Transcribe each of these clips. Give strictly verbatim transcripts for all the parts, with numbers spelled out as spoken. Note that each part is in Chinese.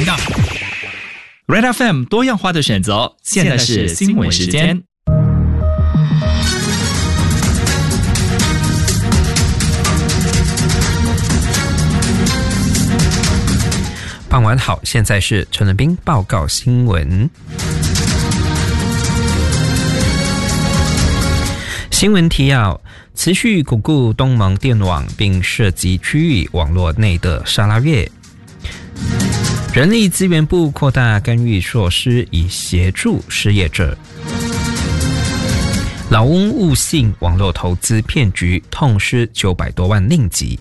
道。Red F M 多样化的选择，现在是新闻时间。 傍晚好，现在是陈仁斌报告新闻。新闻提要：持续巩固东盟电网，并涉及区域网络内的沙拉越。人力资源部扩大干预措施，以协助失业者。老翁误信网络投资骗局，痛失九百多万令吉。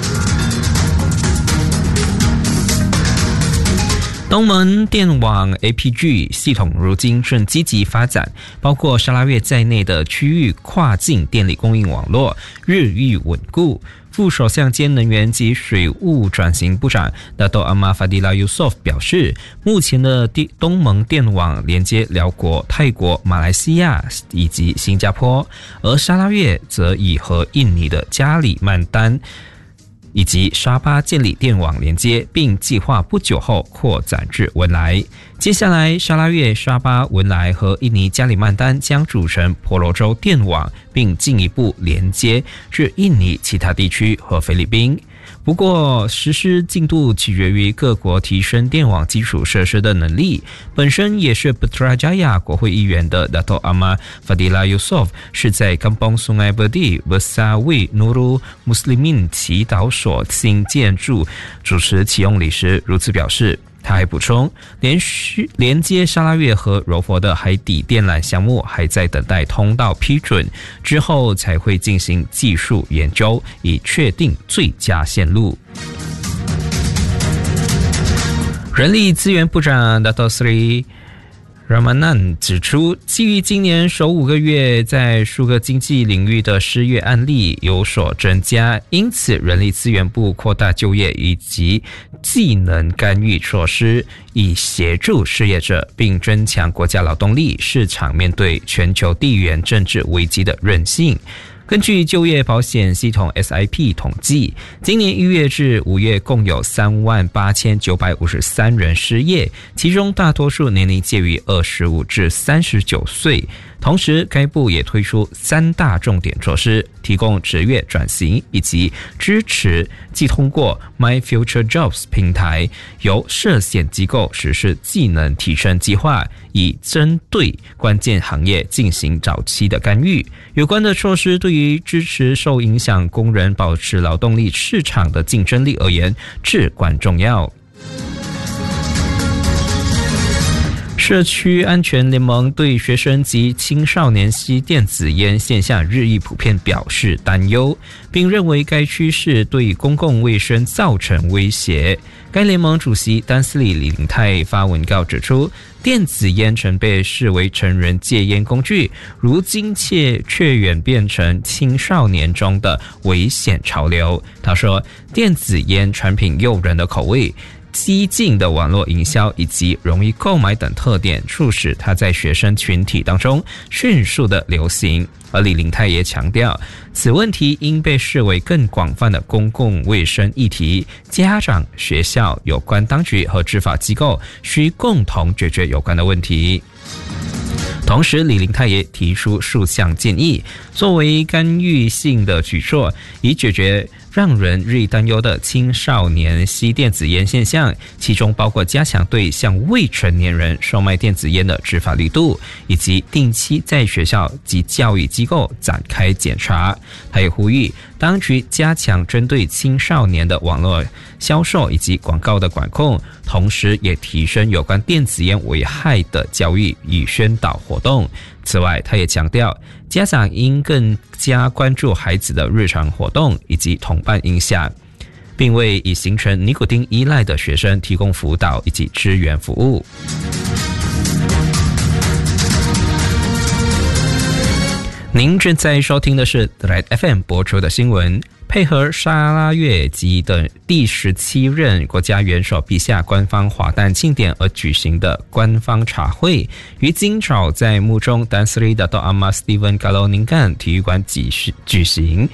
东盟电网 A P G 系统如今正积极发展，包括沙拉越在内的区域跨境电力供应网络日益稳固。副首相兼能源及水务转型部长 Dato' Ahmad Fadila Yusof 表示，目前的东盟电网连接辽国、泰国、马来西亚以及新加坡，而沙拉越则已和印尼的加里曼丹以及沙巴建立电网连接，并计划不久后扩展至文莱。接下来，沙拉越、沙巴、文莱和印尼加里曼丹将组成婆罗洲电网，并进一步连接至印尼其他地区和菲律宾。不过，实施进度取决于各国提升电网基础设施的能力。本身也是 Putrajaya 国会议员的 Dato' Ahmad Fadila Yusof 是在 Kampung Sungai Berdeh Bersawit Nurul Muslimin 祈祷所新建筑主持启用礼时如此表示。他还补充，连续连接沙拉越和柔佛的海底电缆项目还在等待通道批准，之后才会进行技术研究，以确定最佳线路。人力资源部长 Dato' Sri Ramanan 指出，基于今年首五个月在数个经济领域的失业案例有所增加，因此人力资源部扩大就业以及技能干预措施，以协助失业者，并增强国家劳动力市场面对全球地缘政治危机的韧性。根据就业保险系统 S I P 统计，今年一月至五月共有三万八千九百五十三人失业，其中大多数年龄介于二十五至三十九岁。同时，该部也推出三大重点措施，提供职业转型以及支持既通过 My Future Jobs 平台由涉险机构实施技能提升计划，以针对关键行业进行早期的干预。有关的措施对于支持受影响工人保持劳动力市场的竞争力而言至关重要。社区安全联盟对学生及青少年吸电子烟现象日益普遍表示担忧，并认为该趋势对公共卫生造成威胁。该联盟主席丹斯里李林泰发文告指出，电子烟曾被视为成人戒烟工具，如今却却演变成青少年中的危险潮流。他说，电子烟产品诱人的口味、激进的网络营销以及容易购买等特点，促使它在学生群体当中迅速的流行。而李林泰也强调，此问题应被视为更广泛的公共卫生议题，家长、学校、有关当局和执法机构需共同解决有关的问题。同时，李林泰也提出数项建议，作为干预性的举措，以解决让人日益担忧的青少年吸电子烟现象，其中包括加强对向未成年人售卖电子烟的执法力度，以及定期在学校及教育机构展开检查。他也呼吁当局加强针对青少年的网络销售以及广告的管控，同时也提升有关电子烟危害的教育与宣导活动。此外，他也强调，家长应更加关注孩子的日常活动以及同伴影响，并为已形成尼古丁依赖的学生提供辅导以及支援服务。您正在收听的是 Red F M 播出的新闻。配合沙拉越及的第十七任国家元首陛下官方华诞庆典而举行的官方茶会，于今早在慕中丹斯里的多阿玛斯蒂文加罗宁干体育馆举行。